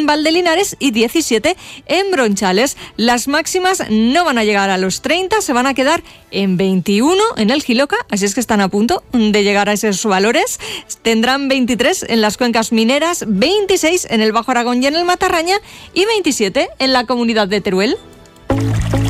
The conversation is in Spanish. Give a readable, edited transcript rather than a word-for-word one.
Valdelinares y 17 en Bronchales. Las máximas no van a llegar a los 30, se van a quedar en 21 en el Jiloca, así es que están a punto de llegar a esos valores. Tendrán 23 en las cuencas mineras, 26 en el Bajo Aragón y en el Matarraña y 27 en la comunidad de Teruel.